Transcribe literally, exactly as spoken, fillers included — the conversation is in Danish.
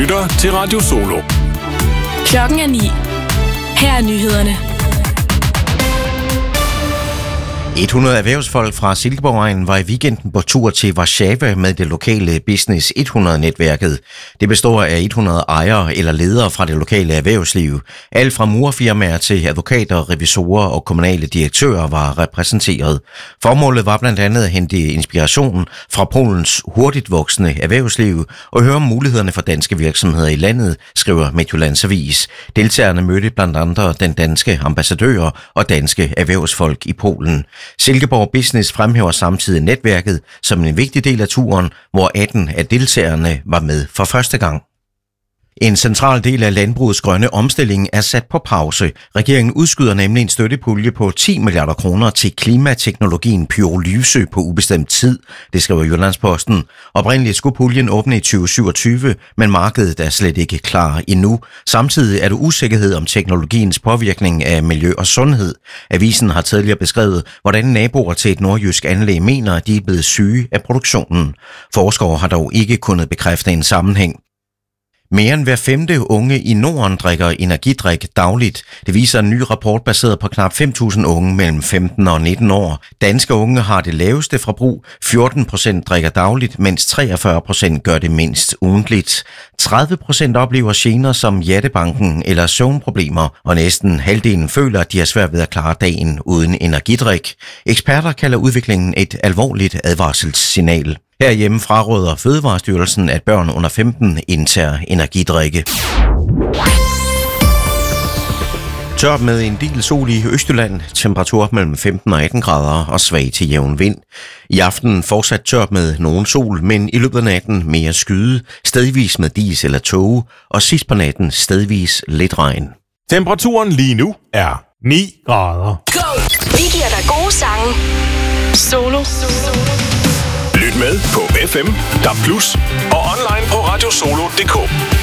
lytter til Radio Solo. Klokken er ni. Her er nyhederne. hundrede erhvervsfolk fra Silkeborg-egnen var i weekenden på tur til Warszawa med det lokale Business hundrede-netværket. Det består af hundrede ejere eller ledere fra det lokale erhvervsliv. Alt fra murfirmaer til advokater, revisorer og kommunale direktører var repræsenteret. Formålet var blandt andet at hente inspiration fra Polens hurtigt voksende erhvervsliv og høre om mulighederne for danske virksomheder i landet, skriver Midtjyllands Avis. Deltagerne mødte blandt andet den danske ambassadør og danske erhvervsfolk i Polen. Silkeborg Business fremhæver samtidig netværket som en vigtig del af turen, hvor atten af deltagerne var med for første gang. En central del af landbrugets grønne omstilling er sat på pause. Regeringen udskyder nemlig en støttepulje på ti milliarder kroner til klimateknologien pyrolyse på ubestemt tid, det skriver Jyllandsposten. Oprindeligt skulle puljen åbne i tyve syvogtyve, men markedet er slet ikke klar endnu. Samtidig er der usikkerhed om teknologiens påvirkning af miljø og sundhed. Avisen har tidligere beskrevet, hvordan naboer til et nordjysk anlæg mener, at de er blevet syge af produktionen. Forskere har dog ikke kunnet bekræfte en sammenhæng. Mere end hver femte unge i Norden drikker energidrik dagligt. Det viser en ny rapport baseret på knap fem tusind unge mellem femten og nitten år. Danske unge har det laveste forbrug. fjorten procent drikker dagligt, mens treogfyrre procent gør det mindst ugentligt. tredive procent oplever gener som hjertebanken eller søvnproblemer, og næsten halvdelen føler, at de har svært ved at klare dagen uden energidrik. Eksperter kalder udviklingen et alvorligt advarselssignal. Herhjemme fraråder Fødevarestyrelsen, at børn under femten indtager energidrikke. Tørt med en del sol i Østjylland, temperatur mellem femten og atten grader og svag til jævn vind. I aften fortsat tørt med nogen sol, men i løbet af natten mere skyde, stedvis med dis eller tåge, og sidst på natten stedvis lidt regn. Temperaturen lige nu er ni grader. Go! Vi giver dig gode sange. Solo. Lyt med på F M, D A B plus og online på radiosolo punktum d k.